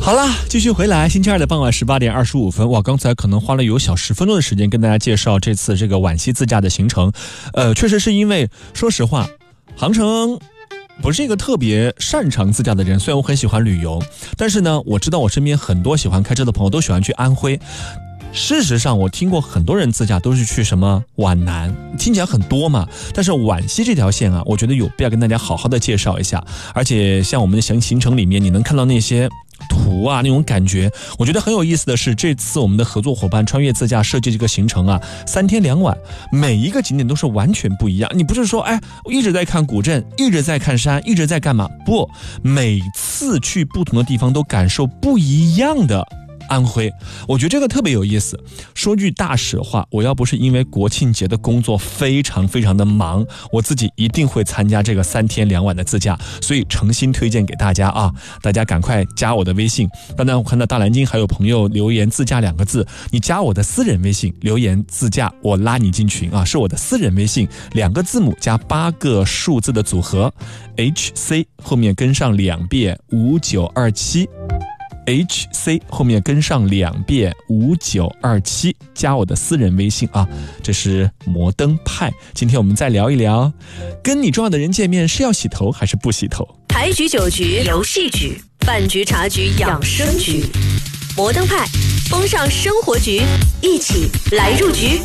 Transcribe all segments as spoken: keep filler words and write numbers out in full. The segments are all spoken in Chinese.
好啦，继续回来，星期二的傍晚十八点二十五分。哇，刚才可能花了有小十分钟的时间跟大家介绍这次这个皖西自驾的行程。呃，确实是因为，说实话，航程不是一个特别擅长自驾的人，虽然我很喜欢旅游，但是呢，我知道我身边很多喜欢开车的朋友都喜欢去安徽。事实上我听过很多人自驾都是去什么皖南，听起来很多嘛，但是皖西这条线啊，我觉得有必要跟大家好好的介绍一下。而且像我们的行行程里面，你能看到那些图啊，那种感觉，我觉得很有意思的是，这次我们的合作伙伴穿越自驾设计这个行程啊，三天两晚，每一个景点都是完全不一样。你不是说哎，我一直在看古镇，一直在看山，一直在干嘛？不，每次去不同的地方都感受不一样的安徽，我觉得这个特别有意思。说句大实话，我要不是因为国庆节的工作非常非常的忙，我自己一定会参加这个三天两晚的自驾，所以诚心推荐给大家啊！大家赶快加我的微信。当然，我看到大蓝鲸还有朋友留言自驾两个字，你加我的私人微信留言自驾，我拉你进群啊！是我的私人微信，两个字母加八个数字的组合 ，H C 后面跟上两遍五九二七。H C 后面跟上两遍五九二七，加我的私人微信啊，这是摩登派。今天我们再聊一聊，跟你重要的人见面是要洗头还是不洗头？ 牌局酒局游戏局，饭局茶局养生局，摩登派风尚生活局，一起来入局。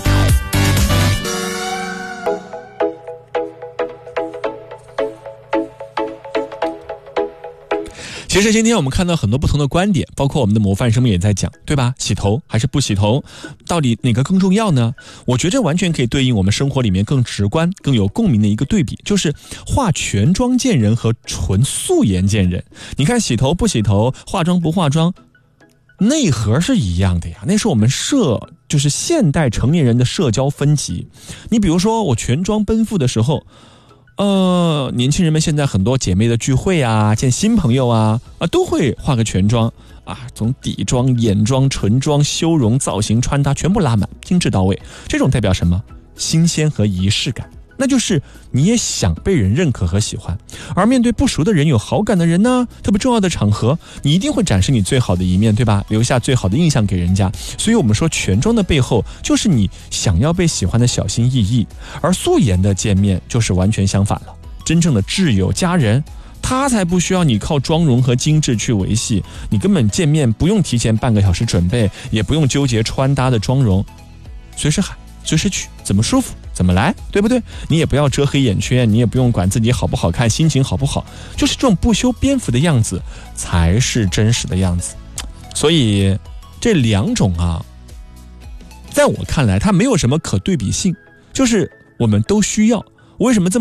其实今天我们看到很多不同的观点，包括我们的模范生们也在讲，对吧？洗头还是不洗头，到底哪个更重要呢？我觉得这完全可以对应我们生活里面更直观更有共鸣的一个对比，就是化全妆见人和纯素颜见人。你看洗头不洗头，化妆不化妆，内核是一样的呀，那是我们社就是现代成年人的社交分级。你比如说我全妆奔赴的时候，呃，年轻人们现在很多姐妹的聚会啊，见新朋友啊，啊都会化个全妆啊，从底妆、眼妆、唇妆、修容、造型、穿搭全部拉满，精致到位。这种代表什么？新鲜和仪式感。那就是你也想被人认可和喜欢，而面对不熟的人、有好感的人呢，特别重要的场合，你一定会展示你最好的一面，对吧？留下最好的印象给人家。所以我们说全妆的背后就是你想要被喜欢的小心翼翼，而素颜的见面就是完全相反了。真正的挚友家人，他才不需要你靠妆容和精致去维系，你根本见面不用提前半个小时准备，也不用纠结穿搭的妆容，随时喊随时去，怎么舒服怎么来，对不对？你也不要遮黑眼圈，你也不用管自己好不好看，心情好不好，就是这种不修边幅的样子才是真实的样子。所以这两种啊，在我看来它没有什么可对比性，就是我们都需要。为什么这么